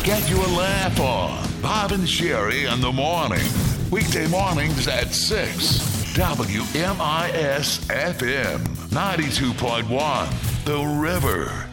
get you a laugh on. Bob and Sherry in the morning. Weekday mornings at 6. WMIS FM 92.1. The River.